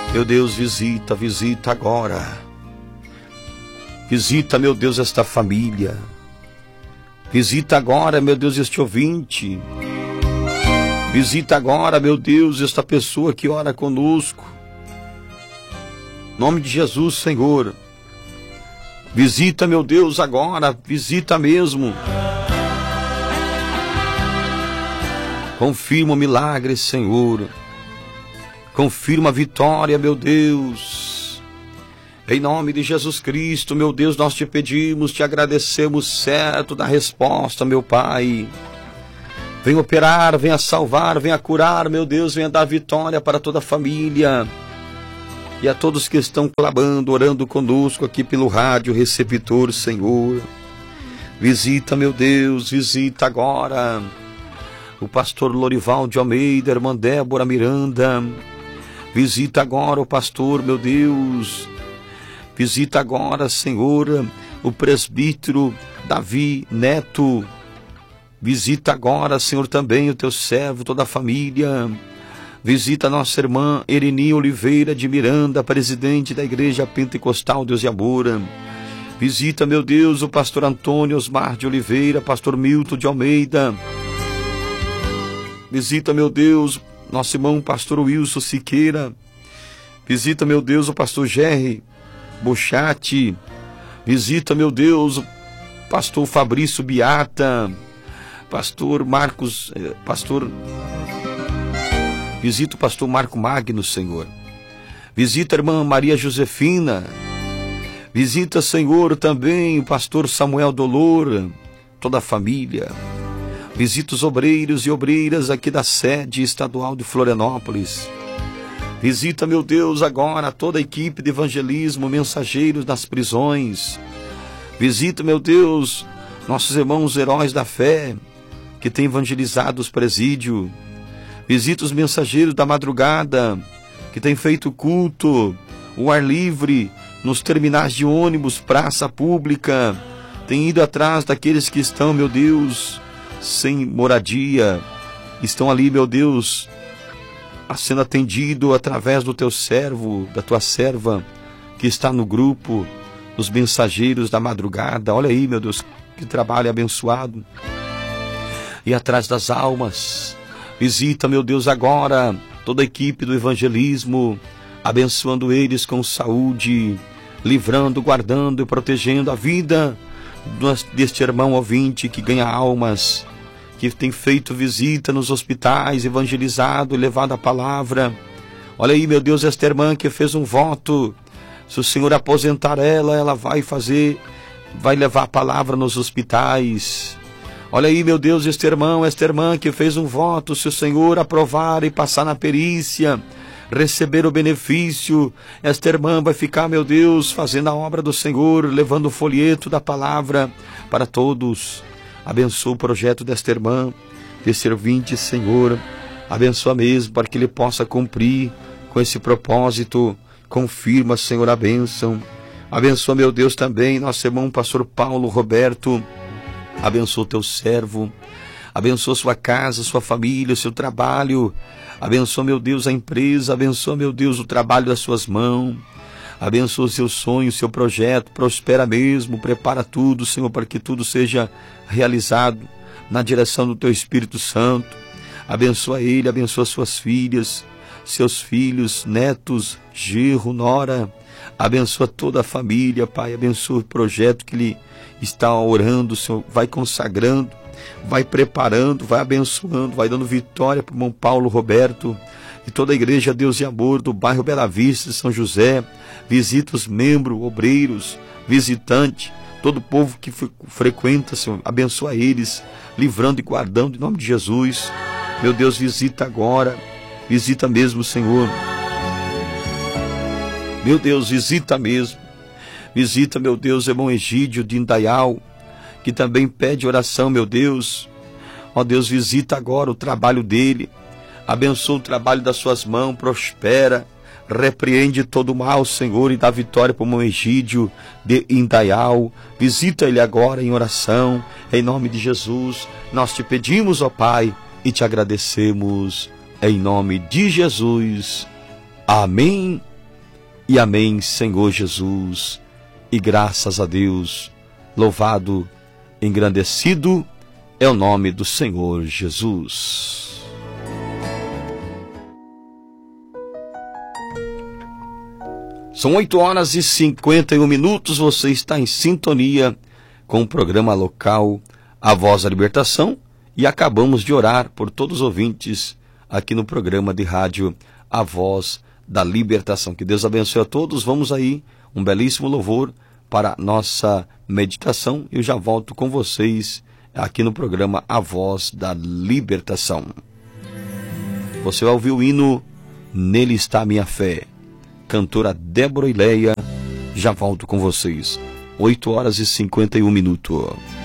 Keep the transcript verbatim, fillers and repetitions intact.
Meu Deus, visita, visita agora. Visita, meu Deus, esta família. Visita agora, meu Deus, este ouvinte. Visita agora, meu Deus, esta pessoa que ora conosco. Em nome de Jesus, Senhor. Visita, meu Deus, agora. Visita mesmo. Confirma o milagre, Senhor. Confirma a vitória, meu Deus. Em nome de Jesus Cristo, meu Deus, nós te pedimos, te agradecemos certo da resposta, meu Pai. Venha operar, venha salvar, venha curar, meu Deus, venha dar vitória para toda a família. E a todos que estão clamando, orando conosco aqui pelo rádio receptor, Senhor. Visita, meu Deus, visita agora o pastor Lorival de Almeida, irmã Débora Miranda. Visita agora o pastor, meu Deus. Visita agora, Senhor, o presbítero Davi Neto. Visita agora, Senhor, também o teu servo, toda a família. Visita a nossa irmã Ereni Oliveira de Miranda, presidente da Igreja Pentecostal Deus e Amor. Visita, meu Deus, o pastor Antônio Osmar de Oliveira, pastor Milton de Almeida. Visita, meu Deus, nosso irmão pastor Wilson Siqueira. Visita, meu Deus, o pastor Jerry Bochati. Visita, meu Deus, o pastor Fabrício Biata. Pastor Marcos, pastor... Visita o pastor Marco Magno, Senhor. Visita a irmã Maria Josefina. Visita, Senhor, também o pastor Samuel Dolor, toda a família. Visita os obreiros e obreiras aqui da sede estadual de Florianópolis. Visita, meu Deus, agora toda a equipe de evangelismo, mensageiros das prisões. Visita, meu Deus, nossos irmãos heróis da fé, que têm evangelizado os presídios. Visita os mensageiros da madrugada, que têm feito culto, o ar livre, nos terminais de ônibus, praça pública. Tem ido atrás daqueles que estão, meu Deus, sem moradia. Estão ali, meu Deus, sendo atendido através do teu servo, da tua serva, que está no grupo, os mensageiros da madrugada. Olha aí, meu Deus, que trabalho abençoado. E atrás das almas. Visita, meu Deus, agora toda a equipe do evangelismo, abençoando eles com saúde, livrando, guardando e protegendo a vida deste irmão ouvinte que ganha almas, que tem feito visita nos hospitais, evangelizado e levado a palavra. Olha aí, meu Deus, esta irmã que fez um voto, se o Senhor aposentar ela, ela vai fazer, vai levar a palavra nos hospitais. Olha aí, meu Deus, este irmão, esta irmã que fez um voto, se o Senhor aprovar e passar na perícia, receber o benefício, esta irmã vai ficar, meu Deus, fazendo a obra do Senhor, levando o folheto da palavra para todos. Abençoa o projeto desta irmã, desse ouvinte, Senhor. Abençoa mesmo para que ele possa cumprir com esse propósito. Confirma, Senhor, a bênção. Abençoa, meu Deus, também nosso irmão pastor Paulo Roberto. Abençoa o teu servo, abençoa sua casa, sua família, seu trabalho. Abençoa, meu Deus, a empresa, abençoa, meu Deus, o trabalho das suas mãos. Abençoa o seu sonho, o seu projeto, prospera mesmo, prepara tudo, Senhor, para que tudo seja realizado na direção do teu Espírito Santo. Abençoa ele, abençoa suas filhas, seus filhos, netos, genro, nora. Abençoa toda a família, Pai, abençoa o projeto que ele está orando, Senhor, vai consagrando, vai preparando, vai abençoando, vai dando vitória para o irmão Paulo Roberto e toda a igreja Deus e Amor do bairro Bela Vista de São José. Visita os membros, obreiros, visitantes, todo o povo que frequenta, Senhor, abençoa eles, livrando e guardando em nome de Jesus. Meu Deus, visita agora, visita mesmo, Senhor. Meu Deus, visita mesmo. Visita, meu Deus, irmão Egídio de Indaial, que também pede oração, meu Deus. Ó Deus, visita agora o trabalho dele. Abençoa o trabalho das suas mãos, prospera. Repreende todo o mal, Senhor, e dá vitória para o irmão Egídio de Indaial. Visita ele agora em oração, em nome de Jesus. Nós te pedimos, ó Pai, e te agradecemos, em nome de Jesus. Amém e amém, Senhor Jesus. E graças a Deus, louvado, engrandecido é o nome do Senhor Jesus. São oito horas e cinquenta e um minutos, você está em sintonia com o programa local A Voz da Libertação e acabamos de orar por todos os ouvintes aqui no programa de rádio A Voz da Libertação. Que Deus abençoe a todos. Vamos aí, um belíssimo louvor para nossa meditação. Eu já volto com vocês aqui no programa A Voz da Libertação. Você vai ouvir o hino Nele Está a Minha Fé. Cantora Débora Ileia, já volto com vocês. oito horas e cinquenta e um minutos.